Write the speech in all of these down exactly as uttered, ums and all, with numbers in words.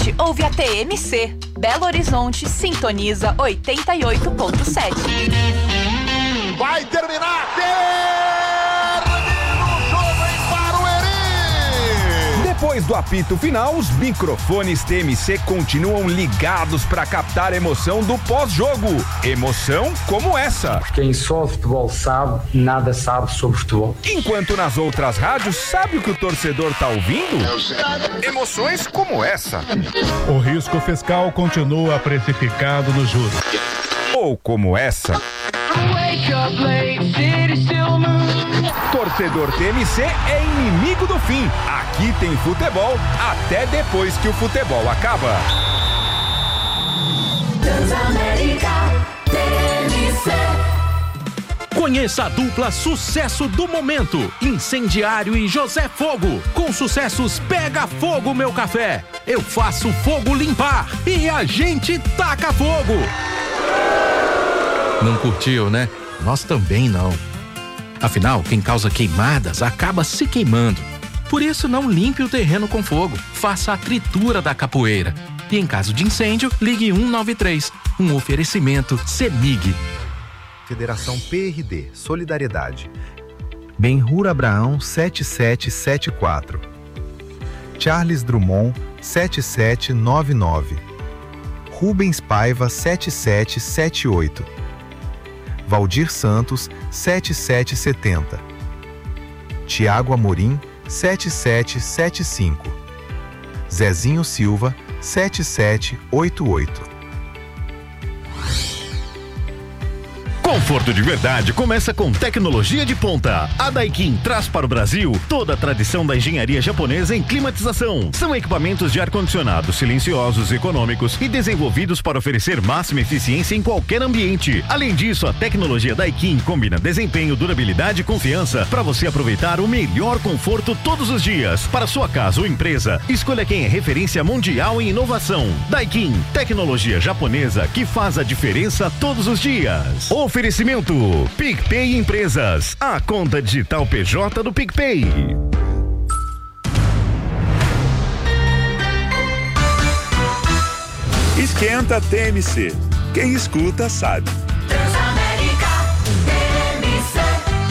Ouve a T M C. Belo Horizonte sintoniza oitenta e oito ponto sete. Vai terminar! Termina o jogo em Barueri! Depois do apito final, os microfones T M C continuam ligados para captar a emoção do pós-jogo. Emoção como essa. Quem só de futebol sabe, nada sabe sobre futebol. Enquanto nas outras rádios, sabe o que o torcedor tá ouvindo? Emoções como essa. O risco fiscal continua precificado no juros. Ou como essa. Torcedor T M C é inimigo do fim. Aqui tem futebol até depois que o futebol acaba. Transamérica T M C. Conheça a dupla sucesso do momento, Incendiário e José Fogo, com sucessos Pega Fogo Meu Café, Eu Faço Fogo Limpar e A Gente Taca Fogo. Não curtiu, né? Nós também não. Afinal, quem causa queimadas acaba se queimando. Por isso, não limpe o terreno com fogo, faça a tritura da capoeira. E em caso de incêndio, ligue um nove três, um oferecimento CEMIG. Federação P R D, Solidariedade. Benhur Abraão sete sete sete quatro. Charles Drummond sete sete nove nove. Rubens Paiva sete sete sete oito. Valdir Santos sete sete sete zero. Tiago Amorim sete sete sete cinco. Zezinho Silva sete sete oito oito. Conforto de verdade começa com tecnologia de ponta. A Daikin traz para o Brasil toda a tradição da engenharia japonesa em climatização. São equipamentos de ar-condicionado silenciosos, econômicos e desenvolvidos para oferecer máxima eficiência em qualquer ambiente. Além disso, a tecnologia Daikin combina desempenho, durabilidade e confiança para você aproveitar o melhor conforto todos os dias. Para sua casa ou empresa, escolha quem é referência mundial em inovação. Daikin, tecnologia japonesa que faz a diferença todos os dias. Oferecimento PicPay Empresas, a conta digital P J do PicPay. Esquenta T M C. Quem escuta sabe. Transamérica T M C.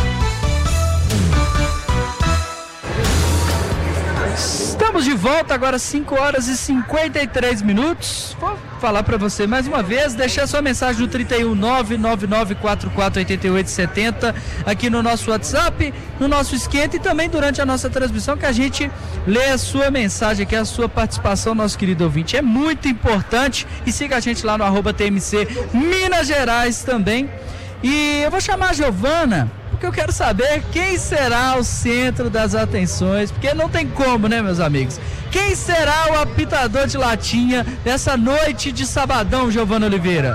Estamos de volta agora, cinco horas e cinquenta e três minutos. Vou falar para você mais uma vez, deixar sua mensagem no trinta e um, nove nove nove quatro quatro oito oito sete zero aqui no nosso WhatsApp, no nosso esquenta e também durante a nossa transmissão, que a gente lê a sua mensagem aqui, a sua participação, nosso querido ouvinte. É muito importante e siga a gente lá no arroba T M C Minas Gerais também. E eu vou chamar a Giovana, porque eu quero saber quem será o centro das atenções, porque não tem como, né, meus amigos? Quem será o apitador de latinha dessa noite de sabadão, Giovana Oliveira?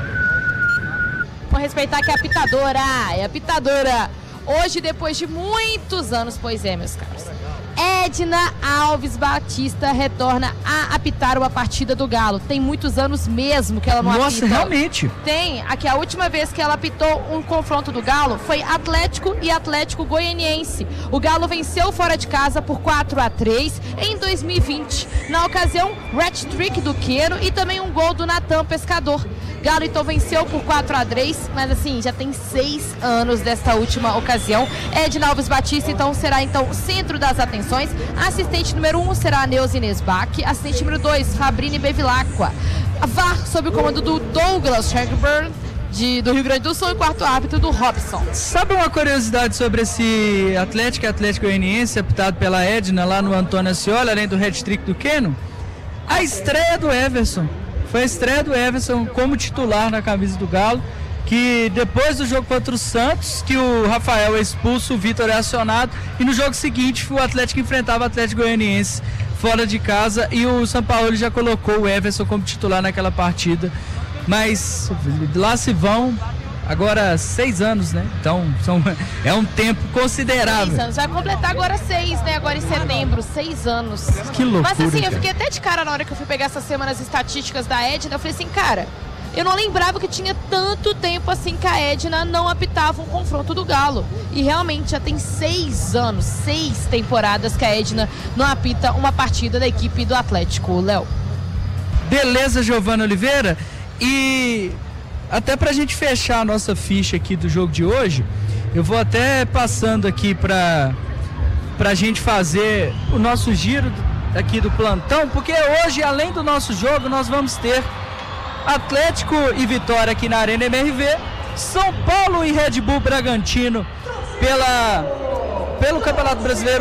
Vou respeitar que é apitadora, é apitadora. Hoje, depois de muitos anos, pois é, meus caros, Edna Alves Batista retorna a apitar uma partida do Galo. Tem muitos anos mesmo que ela não Nossa, apita. Nossa, realmente? Tem. Aqui a última vez que ela apitou um confronto do Galo foi Atlético e Atlético Goianiense. O Galo venceu fora de casa por quatro a três em dois mil e vinte. Na ocasião, hat-trick do Queiro e também um gol do Natan Pescador. Galo então venceu por quatro a três, mas assim, já tem seis anos desta última ocasião. Edna Alves Batista então será então centro das atenções. Assistente número um será a Neuza Inês Bach. Assistente número dois, Fabrini Bevilacqua. A V A R sob o comando do Douglas Shankburn, de, do Rio Grande do Sul, e quarto árbitro do Robson. Sabe uma curiosidade sobre esse Atlético e Atlético Goianiense apitado pela Edna lá no Antônio Ascioli, além do hat-trick do Keno? A estreia do Everson. Foi a estreia do Everson como titular na camisa do Galo, que depois do jogo contra o Santos, que o Rafael é expulso, o Vitor é acionado, e no jogo seguinte o Atlético enfrentava o Atlético Goianiense fora de casa, e o São Paulo já colocou o Everson como titular naquela partida. Mas lá se vão agora seis anos, né? Então são, é um tempo considerável. Seis anos, vai completar agora seis, né? Agora em setembro, seis anos. Que loucura. Mas assim, cara. eu fiquei até de cara na hora que eu fui pegar essas semanas estatísticas da Edna. Eu falei assim, cara, eu não lembrava que tinha tanto tempo assim que a Edna não apitava um confronto do Galo. E realmente já tem seis anos, seis temporadas que a Edna não apita uma partida da equipe do Atlético, Léo. Beleza, Giovana Oliveira? E até pra gente fechar a nossa ficha aqui do jogo de hoje, eu vou até passando aqui pra, pra gente fazer o nosso giro aqui do plantão, porque hoje, além do nosso jogo, nós vamos ter Atlético e Vitória aqui na Arena M R V, São Paulo e Red Bull Bragantino pela, pelo Campeonato Brasileiro